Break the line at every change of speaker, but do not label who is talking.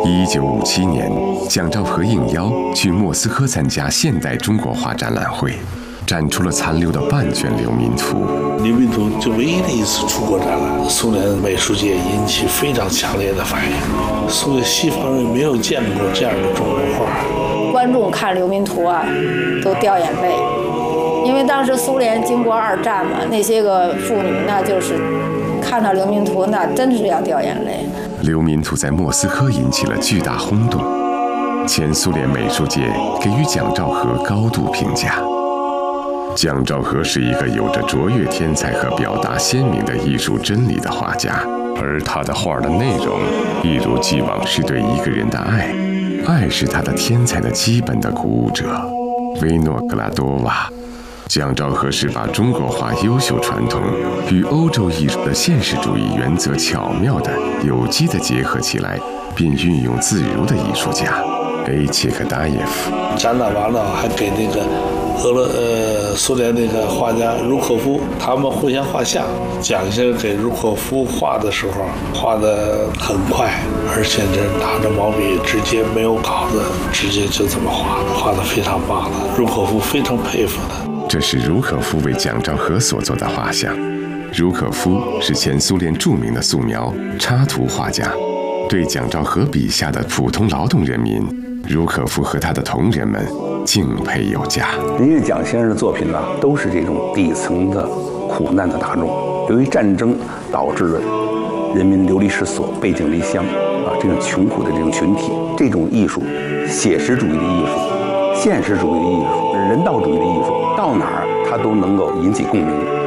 1957年，蒋兆和应邀去莫斯科参加现代中国画展览会，展出了残留的半卷流民图。
流民图就唯一的一次出国展览，苏联美术界引起非常强烈的反应。所以西方人没有见过这样的中国画。
观众看流民图啊，都掉眼泪，因为当时苏联经过2战嘛，那些个妇女那就是看到流民图，那真是要掉眼泪。
流民图在莫斯科引起了巨大轰动，前苏联美术界给予蒋兆和高度评价。蒋兆和是一个有着卓越天才和表达鲜明的艺术真理的画家，而他的画的内容一如既往是对一个人的爱，爱是他的天才的基本的鼓舞者。维诺格拉多瓦。蒋兆和是把中国画优秀传统与欧洲艺术的现实主义原则巧妙地、有机地结合起来，并运用自如的艺术家。A. 切克达耶夫
展览完了，还给那个苏联那个画家茹可夫，他们互相画像。蒋先生给茹可夫画的时候，画得很快，而且这拿着毛笔直接没有稿子，直接就这么画，画得非常棒的。茹可夫非常佩服他。
这是茹可夫为蒋兆和所做的画像。茹可夫是前苏联著名的素描、插图画家，对蒋兆和笔下的普通劳动人民，茹可夫和他的同仁们敬佩有加。
因为蒋先生的作品呢，都是这种底层的苦难的大众，由于战争导致了人民流离失所、背井离乡啊，这种穷苦的这种群体，这种艺术，写实主义的艺术、现实主义的艺术、人道主义的艺术，到哪儿它都能够引起共鸣。